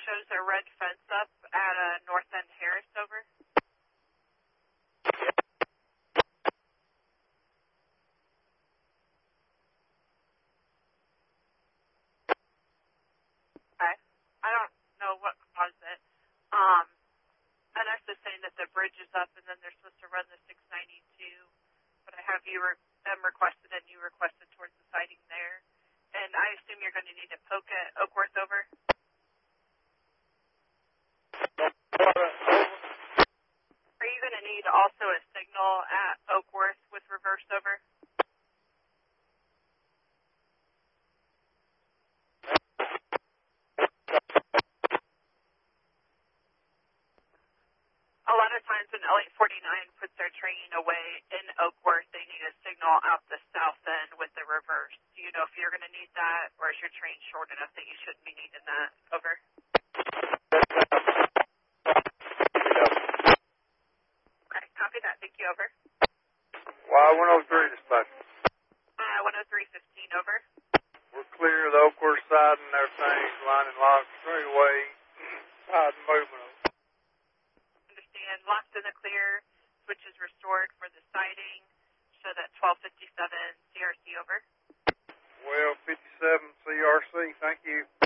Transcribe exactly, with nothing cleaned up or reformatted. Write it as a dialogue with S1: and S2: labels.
S1: shows a red fence up at uh, North End Harris, over. Okay. I don't know what caused it. Um, N S is saying that the bridge is up and then they're supposed to run the six ninety-two, but I have you re- them requested and you requested towards the siding there. And I assume you're going to need a poke at Oakworth, over. Are you going to need also a signal at Oakworth with reverse, over? A lot of times when L eight forty-nine puts their train away in Oakworth, they need a signal out the south end with the reverse. Do you know if you're going to need that, or is your train short enough that you shouldn't be needing that, over? Okay, copy that. Thank you, over.
S2: Y one oh three dispatch.
S1: Uh, one oh three fifteen, over.
S2: We're clear of the Oakworth side and everything, line and locked straight away, side movement.
S1: Understand. Locked in the clear. Switch is restored for the siding. Show that twelve fifty-seven C R C, over.
S2: Well, fifty-seven C R C, thank you.